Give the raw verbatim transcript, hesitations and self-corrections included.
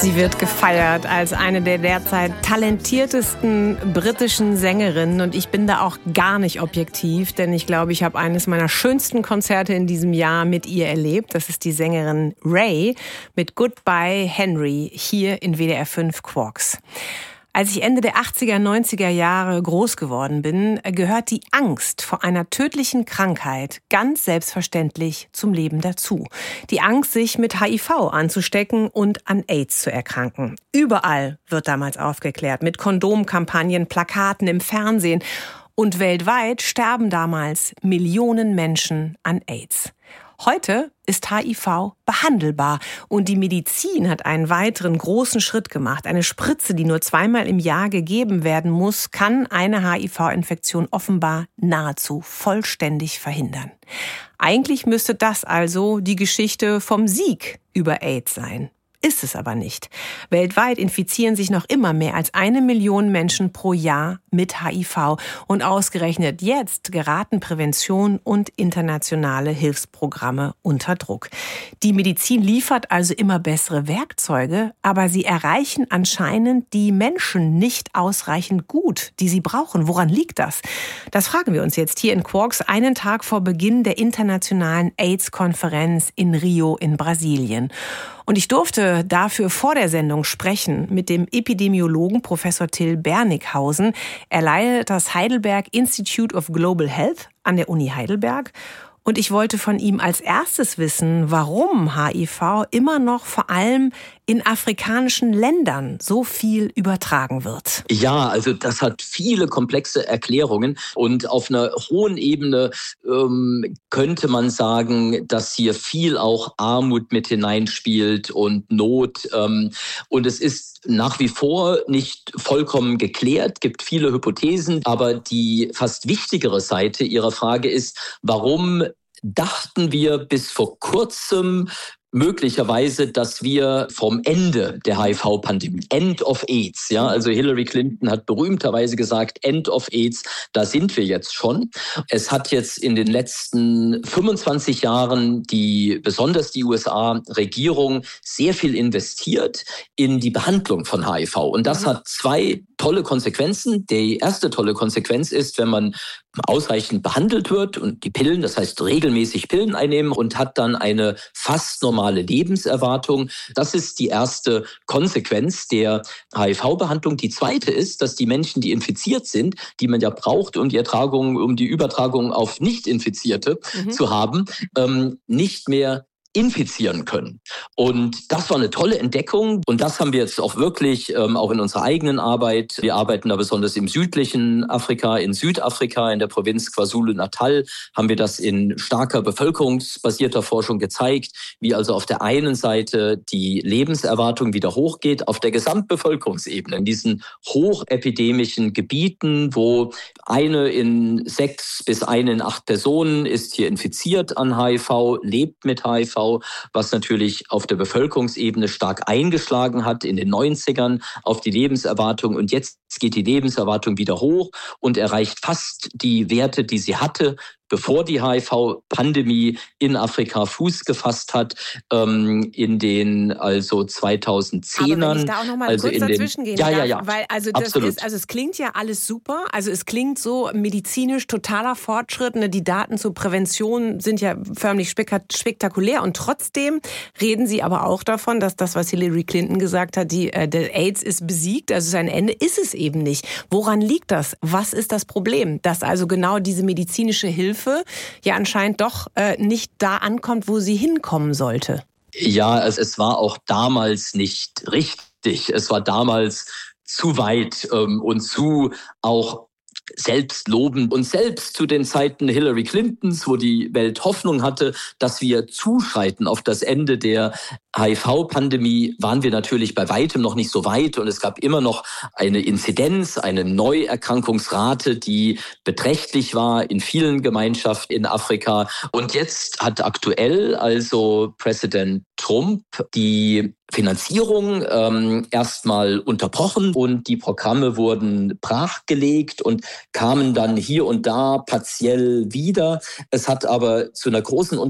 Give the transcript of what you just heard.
Sie wird gefeiert als eine der derzeit talentiertesten britischen Sängerinnen. Und ich bin da auch gar nicht objektiv, denn ich glaube, ich habe eines meiner schönsten Konzerte in diesem Jahr mit ihr erlebt. Das ist die Sängerin Ray mit Goodbye Henry hier in W D R fünf Quarks. Als ich Ende der achtziger, neunziger Jahre groß geworden bin, gehört die Angst vor einer tödlichen Krankheit ganz selbstverständlich zum Leben dazu. Die Angst, sich mit H I V anzustecken und an AIDS zu erkranken. Überall wird damals aufgeklärt, mit Kondomkampagnen, Plakaten im Fernsehen. Und weltweit sterben damals Millionen Menschen an AIDS. Heute ist H I V behandelbar und die Medizin hat einen weiteren großen Schritt gemacht. Eine Spritze, die nur zweimal im Jahr gegeben werden muss, kann eine H I V-Infektion offenbar nahezu vollständig verhindern. Eigentlich müsste das also die Geschichte vom Sieg über AIDS sein. Ist es aber nicht. Weltweit infizieren sich noch immer mehr als eine Million Menschen pro Jahr mit H I V. Und ausgerechnet jetzt geraten Prävention und internationale Hilfsprogramme unter Druck. Die Medizin liefert also immer bessere Werkzeuge, aber sie erreichen anscheinend die Menschen nicht ausreichend gut, die sie brauchen. Woran liegt das? Das fragen wir uns jetzt hier in Quarks, einen Tag vor Beginn der internationalen AIDS-Konferenz in Rio in Brasilien. Und ich durfte dafür vor der Sendung sprechen mit dem Epidemiologen Professor Till Bernighausen. Er leitet das Heidelberg Institute of Global Health an der Uni Heidelberg. Und ich wollte von ihm als erstes wissen, warum H I V immer noch vor allem in afrikanischen Ländern so viel übertragen wird. Ja, also das hat viele komplexe Erklärungen und auf einer hohen Ebene ähm, könnte man sagen, dass hier viel auch Armut mit hineinspielt und Not. Ähm, und es ist nach wie vor nicht vollkommen geklärt, gibt viele Hypothesen, aber die fast wichtigere Seite Ihrer Frage ist, warum dachten wir bis vor kurzem möglicherweise, dass wir vom Ende der H I V-Pandemie, End of AIDS, ja, also Hillary Clinton hat berühmterweise gesagt, End of AIDS, da sind wir jetzt schon. Es hat jetzt in den letzten fünfundzwanzig Jahren die, besonders die U S A-Regierung sehr viel investiert in die Behandlung von H I V. Und das hat zwei tolle Konsequenzen. Die erste tolle Konsequenz ist, wenn man ausreichend behandelt wird und die Pillen, das heißt regelmäßig Pillen einnehmen und hat dann eine fast normale Lebenserwartung. Das ist die erste Konsequenz der H I V-Behandlung. Die zweite ist, dass die Menschen, die infiziert sind, die man ja braucht, um die Ertragung, um die Übertragung auf Nicht-Infizierte mhm. zu haben, ähm, nicht mehr infizieren können. Und das war eine tolle Entdeckung. Und das haben wir jetzt auch wirklich, ähm, auch in unserer eigenen Arbeit. Wir arbeiten da besonders im südlichen Afrika, in Südafrika, in der Provinz KwaZulu-Natal, haben wir das in starker bevölkerungsbasierter Forschung gezeigt, wie also auf der einen Seite die Lebenserwartung wieder hochgeht, auf der Gesamtbevölkerungsebene, in diesen hochepidemischen Gebieten, wo eine in sechs bis eine in acht Personen ist hier infiziert an H I V, lebt mit H I V, was natürlich auf der Bevölkerungsebene stark eingeschlagen hat in den neunzigern auf die Lebenserwartung. Und jetzt geht die Lebenserwartung wieder hoch und erreicht fast die Werte, die sie hatte, bevor die H I V-Pandemie in Afrika Fuß gefasst hat, ähm, in den also zweitausendzehnern. Aber wenn ich da auch noch mal also kurz in dazwischen den, gehen ja, darf, ja, ja, weil also das absolut. ist, also es klingt ja alles super, also es klingt so medizinisch totaler Fortschritt, ne? Die Daten zur Prävention sind ja förmlich spektakulär und trotzdem reden Sie aber auch davon, dass das, was Hillary Clinton gesagt hat, die äh, der AIDS ist besiegt, also sein Ende, ist es eben nicht. Woran liegt das? Was ist das Problem? Dass also genau diese medizinische Hilfe ja anscheinend doch äh, nicht da ankommt, wo sie hinkommen sollte. Ja, also es war auch damals nicht richtig. Es war damals zu weit ähm, und zu auch selbstlobend. Und selbst zu den Zeiten Hillary Clintons, wo die Welt Hoffnung hatte, dass wir zuschreiten auf das Ende der H I V-Pandemie, waren wir natürlich bei weitem noch nicht so weit. Und es gab immer noch eine Inzidenz, eine Neuerkrankungsrate, die beträchtlich war in vielen Gemeinschaften in Afrika. Und jetzt hat aktuell also Präsident Trump die Finanzierung ähm, erstmal unterbrochen und die Programme wurden brachgelegt und kamen dann hier und da partiell wieder. Es hat aber zu einer großen